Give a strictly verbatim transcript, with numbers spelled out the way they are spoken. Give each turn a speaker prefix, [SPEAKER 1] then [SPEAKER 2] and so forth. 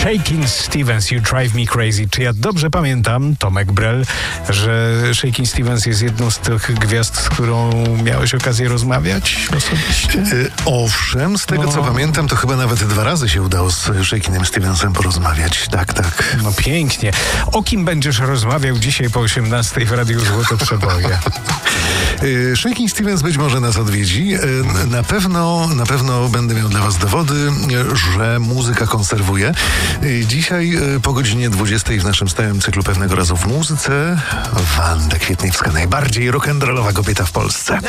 [SPEAKER 1] Shakin' Stevens, You Drive Me Crazy. Czy ja dobrze pamiętam, Tomek Brel, że Shakin' Stevens jest jedną z tych gwiazd, z którą miałeś okazję rozmawiać osobiście?
[SPEAKER 2] Yy, owszem, z tego
[SPEAKER 1] no.
[SPEAKER 2] co pamiętam, to chyba nawet dwa razy się udało z Shakin'em Stevensem porozmawiać. Tak, tak.
[SPEAKER 1] No pięknie. O kim będziesz rozmawiał dzisiaj po osiemnastej w Radiu Złote Przeboje?
[SPEAKER 2] Yy, Shakin' Stevens być może nas odwiedzi. Yy, na pewno, na pewno będę miał dla was dowody, yy, że muzyka konserwuje. Yy, dzisiaj yy, po godzinie dwudziestej w naszym stałym cyklu Pewnego Razu w Muzyce Wanda Kwietniewska, najbardziej rock'n'rollowa kobieta w Polsce.